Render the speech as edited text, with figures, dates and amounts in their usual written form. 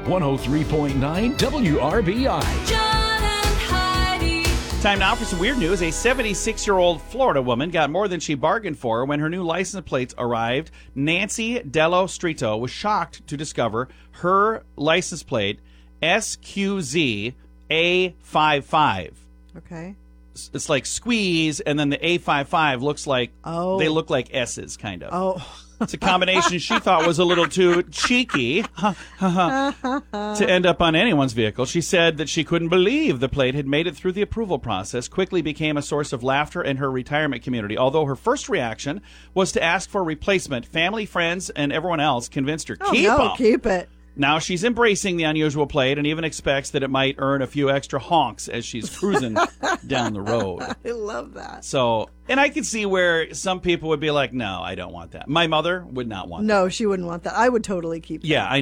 103.9 WRBI. John and Heidi. Time now for some weird news. A 76-year-old Florida woman got more than she bargained for when her new license plates arrived. Nancy Dello Strito was shocked to discover her license plate SQZ A55. Okay. It's like squeeze, and then the A55 looks like they look like S's, kind of. Oh. It's a combination she thought was a little too cheeky to end up on anyone's vehicle. She said that she couldn't believe the plate had made it through the approval process, quickly became a source of laughter in her retirement community. Although her first reaction was to ask for a replacement, family, friends, and everyone else convinced her, Keep it. Now she's embracing the unusual plate and even expects that it might earn a few extra honks as she's cruising down the road. I love that. So, and I can see where some people would be like, no, I don't want that. My mother would not want that. No, she wouldn't want that. I would totally keep that. Yeah, I